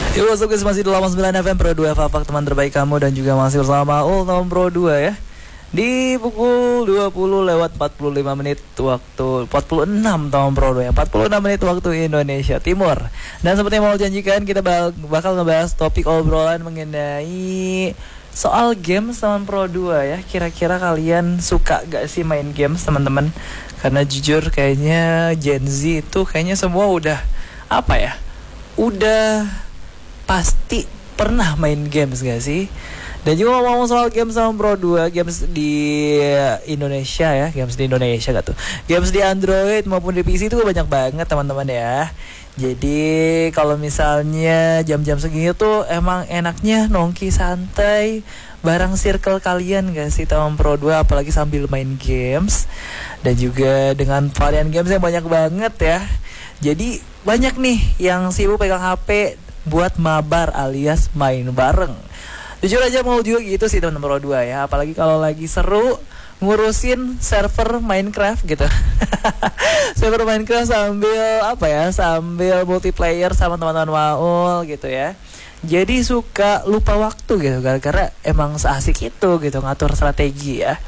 Yo, what's up guys, masih di 89 FM Pro 2 Fafak, teman terbaik kamu, dan juga masih bersama Tom Pro 2 ya. Di pukul 20 lewat 45 menit waktu 46 Tom Pro 2 ya, 46 menit waktu Indonesia Timur. Dan seperti yang mau janjikan, kita bakal ngebahas topik obrolan mengenai soal games teman Pro 2 ya. Kira-kira kalian suka gak sih main games teman-teman? Karena jujur kayaknya Gen Z itu kayaknya semua udah apa ya, udah pasti pernah main games gak sih? Dan juga ngomong soal games sama Pro 2, games di Indonesia ya, games di Indonesia gak tuh? Games di Android maupun di PC itu banyak banget teman-teman ya. Jadi kalau misalnya jam-jam segini tuh emang enaknya nongki santai bareng circle kalian gak sih teman Pro 2, apalagi sambil main games. Dan juga dengan varian games yang banyak banget ya. Jadi banyak nih yang sibuk pegang HP buat mabar alias main bareng. Jujur aja mau juga gitu sih teman-teman Pro 2 ya. Apalagi kalau lagi seru ngurusin server Minecraft gitu. Server Minecraft sambil apa ya, sambil multiplayer sama teman-teman Maul gitu ya. Jadi suka lupa waktu gitu, gara-gara emang seasik itu gitu ngatur strategi ya.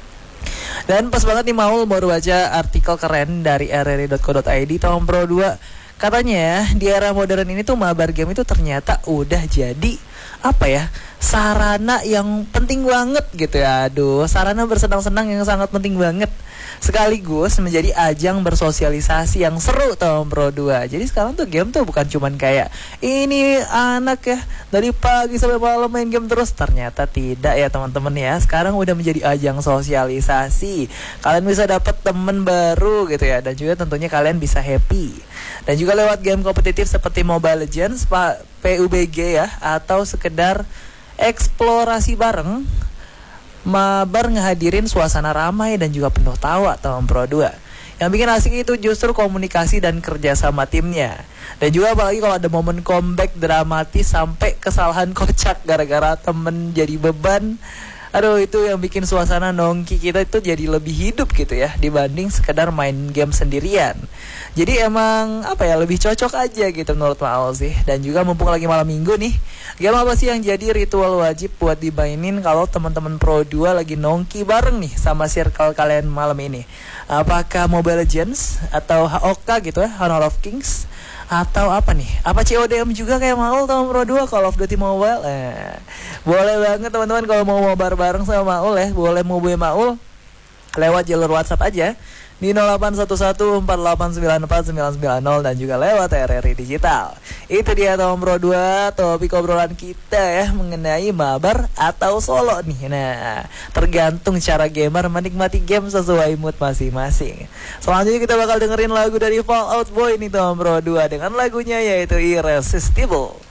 Dan pas banget nih Maul baru baca artikel keren dari rri.co.id tahun Pro 2. Katanya di era modern ini tuh mabar game itu ternyata udah jadi apa ya, sarana yang penting banget gitu ya. Aduh, sarana bersenang-senang yang sangat penting banget, sekaligus menjadi ajang bersosialisasi yang seru tahun Pro 2. Jadi sekarang tuh game tuh bukan cuman kayak ini anak ya dari pagi sampai malam main game terus. Ternyata tidak ya teman-teman ya. Sekarang udah menjadi ajang sosialisasi. Kalian bisa dapat temen baru gitu ya. Dan juga tentunya kalian bisa happy. Dan juga lewat game kompetitif seperti Mobile Legends, PUBG ya, atau sekedar eksplorasi bareng. Mabar ngehadirin suasana ramai dan juga penuh tawa tahun Pro 2. Yang bikin asik itu justru komunikasi dan kerja sama timnya. Dan juga apalagi kalau ada momen comeback dramatis sampai kesalahan kocak gara-gara temen jadi beban. Aduh, itu yang bikin suasana nongki kita itu jadi lebih hidup gitu ya, dibanding sekedar main game sendirian. Jadi emang apa ya, lebih cocok aja gitu menurut Maul sih. Dan juga mumpung lagi malam minggu nih, game apa sih yang jadi ritual wajib buat dimainin kalau teman-teman Pro 2 lagi nongki bareng nih sama circle kalian malam ini? Apakah Mobile Legends atau HOK gitu ya, Honor of Kings, atau apa nih? Apa CODM juga kayak Maul tahun Pro 2, Call of Duty Mobile? Boleh banget teman-teman kalau mau mabar bareng sama Maul ya. Boleh hubungi Maul lewat jalur WhatsApp aja di 081148949990 dan juga lewat RRI Digital. Itu dia tahun Pro 2, topik obrolan kita ya mengenai mabar atau solo nih. Nah, tergantung cara gamer menikmati game sesuai mood masing-masing. Selanjutnya kita bakal dengerin lagu dari Fall Out Boy nih tahun Pro 2 dengan lagunya yaitu Irresistible.